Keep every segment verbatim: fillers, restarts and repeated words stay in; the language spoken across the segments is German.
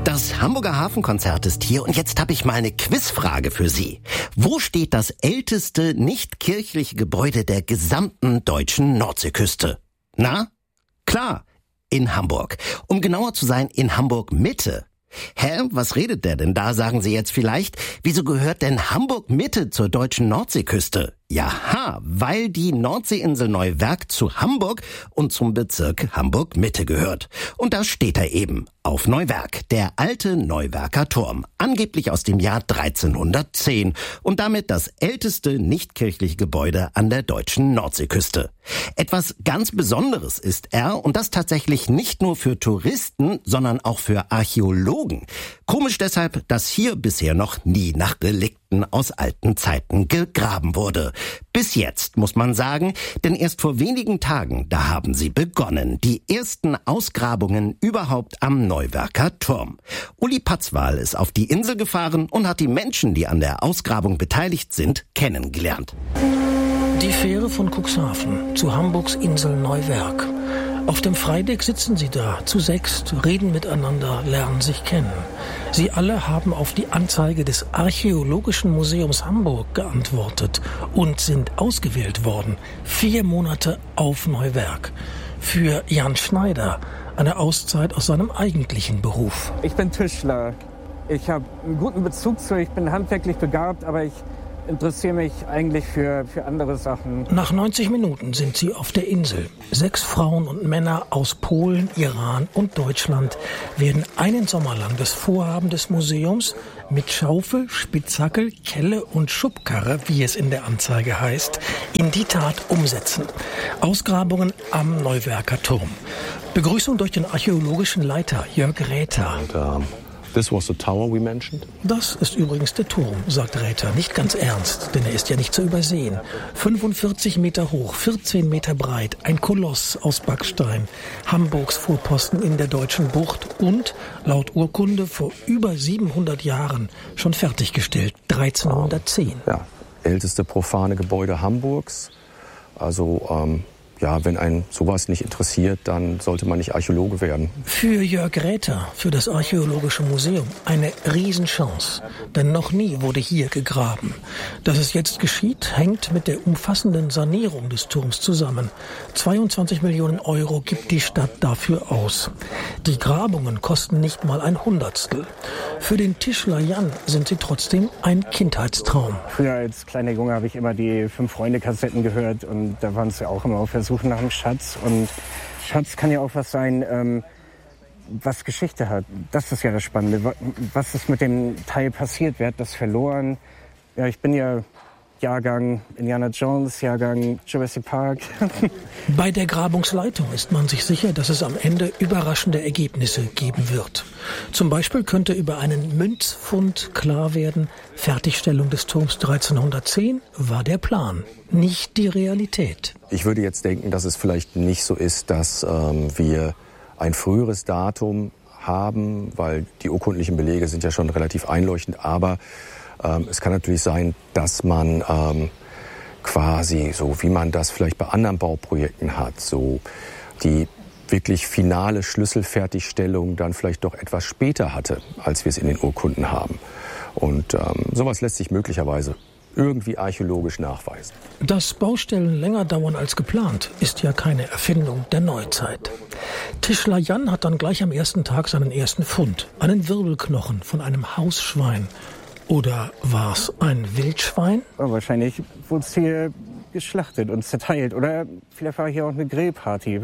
Das Hamburger Hafenkonzert ist hier und jetzt habe ich mal eine Quizfrage für Sie. Wo steht das älteste nicht kirchliche Gebäude der gesamten deutschen Nordseeküste? Na? Klar, in Hamburg. Um genauer zu sein, in Hamburg-Mitte. Hä, was redet der denn da, sagen Sie jetzt vielleicht? Wieso gehört denn Hamburg-Mitte zur deutschen Nordseeküste? Jaha, weil die Nordseeinsel Neuwerk zu Hamburg und zum Bezirk Hamburg-Mitte gehört. Und da steht er eben, auf Neuwerk, der alte Neuwerker Turm, angeblich aus dem Jahr dreizehnhundertzehn und damit das älteste nichtkirchliche Gebäude an der deutschen Nordseeküste. Etwas ganz Besonderes ist er und das tatsächlich nicht nur für Touristen, sondern auch für Archäologen. Komisch deshalb, dass hier bisher noch nie nach Relikten aus alten Zeiten gegraben wurde. Bis jetzt, muss man sagen, denn erst vor wenigen Tagen, da haben sie begonnen, die ersten Ausgrabungen überhaupt am Neuwerker Turm. Uli Patzwal ist auf die Insel gefahren und hat die Menschen, die an der Ausgrabung beteiligt sind, kennengelernt. Die Fähre von Cuxhaven zu Hamburgs Insel Neuwerk. Auf dem Freideck sitzen sie da, zu sechst, reden miteinander, lernen sich kennen. Sie alle haben auf die Anzeige des Archäologischen Museums Hamburg geantwortet und sind ausgewählt worden. Vier Monate auf Neuwerk. Für Jan Schneider eine Auszeit aus seinem eigentlichen Beruf. Ich bin Tischler. Ich habe einen guten Bezug zu, ich bin handwerklich begabt, aber ich interessiere mich eigentlich für, für andere Sachen. Nach neunzig Minuten sind sie auf der Insel. Sechs Frauen und Männer aus Polen, Iran und Deutschland werden einen Sommer lang das Vorhaben des Museums mit Schaufel, Spitzhackel, Kelle und Schubkarre, wie es in der Anzeige heißt, in die Tat umsetzen. Ausgrabungen am Neuwerker Turm. Begrüßung durch den archäologischen Leiter Jörg Räther. Und, uh This was the tower we mentioned. Das ist übrigens der Turm, sagt Räther, nicht ganz ernst, denn er ist ja nicht zu übersehen. fünfundvierzig Meter hoch, vierzehn Meter breit, ein Koloss aus Backstein, Hamburgs Vorposten in der deutschen Bucht und, laut Urkunde, vor über siebenhundert Jahren schon fertiggestellt, dreizehnhundertzehn. Ja, älteste profane Gebäude Hamburgs, also ähm Ja, wenn einen sowas nicht interessiert, dann sollte man nicht Archäologe werden. Für Jörg Räther, für das Archäologische Museum, eine Riesenchance. Denn noch nie wurde hier gegraben. Dass es jetzt geschieht, hängt mit der umfassenden Sanierung des Turms zusammen. zweiundzwanzig Millionen Euro gibt die Stadt dafür aus. Die Grabungen kosten nicht mal ein Hundertstel. Für den Tischler Jan sind sie trotzdem ein Kindheitstraum. Früher als kleiner Junge habe ich immer die Fünf-Freunde-Kassetten gehört und da waren es ja auch immer auf der Suche nach einem Schatz. Und Schatz kann ja auch was sein, ähm, was Geschichte hat. Das ist ja das Spannende. Was ist mit dem Teil passiert? Wer hat das verloren? Ja, ich bin ja Jahrgang Indiana Jones, Jahrgang Jurassic Park. Bei der Grabungsleitung ist man sich sicher, dass es am Ende überraschende Ergebnisse geben wird. Zum Beispiel könnte über einen Münzfund klar werden, Fertigstellung des Turms dreizehnhundertzehn war der Plan, nicht die Realität. Ich würde jetzt denken, dass es vielleicht nicht so ist, dass ähm, wir ein früheres Datum haben, weil die urkundlichen Belege sind ja schon relativ einleuchtend, aber Ähm, es kann natürlich sein, dass man ähm, quasi, so wie man das vielleicht bei anderen Bauprojekten hat, so die wirklich finale Schlüsselfertigstellung dann vielleicht doch etwas später hatte, als wir es in den Urkunden haben. Und ähm, sowas lässt sich möglicherweise irgendwie archäologisch nachweisen. Dass Baustellen länger dauern als geplant, ist ja keine Erfindung der Neuzeit. Tischler Jan hat dann gleich am ersten Tag seinen ersten Fund, einen Wirbelknochen von einem Hausschwein. Oder war es ein Wildschwein? Ja, wahrscheinlich wurde es hier geschlachtet und zerteilt. Oder vielleicht war hier auch eine Grillparty.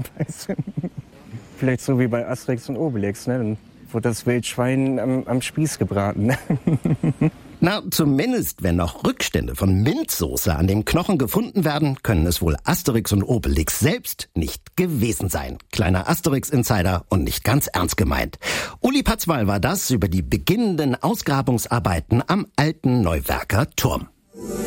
Vielleicht so wie bei Asterix und Obelix. Ne? Dann wurde das Wildschwein am, am Spieß gebraten. Na, zumindest wenn noch Rückstände von Minzsoße an dem Knochen gefunden werden, können es wohl Asterix und Obelix selbst nicht gewesen sein. Kleiner Asterix-Insider und nicht ganz ernst gemeint. Uli Patzwal war das über die beginnenden Ausgrabungsarbeiten am alten Neuwerker Turm.